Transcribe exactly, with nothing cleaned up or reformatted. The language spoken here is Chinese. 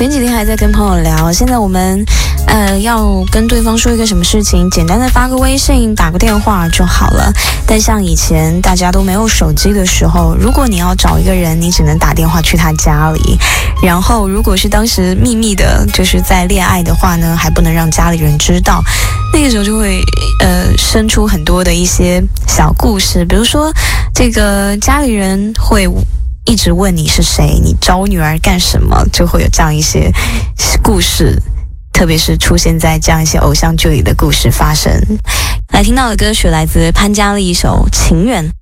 前几天还在跟朋友聊，现在我们呃要跟对方说一个什么事情，简单的发个微信、打个电话就好了。但像以前大家都没有手机的时候，如果你要找一个人，你只能打电话去他家里。然后如果是当时秘密的，就是在恋爱的话呢，还不能让家里人知道。那个时候就会呃生出很多的一些小故事，比如说这个家里人会一直问你是谁，你找我女儿干什么，就会有这样一些故事，特别是出现在这样一些偶像剧里的故事发生。来听到的歌曲来自潘嘉丽一首《情缘》。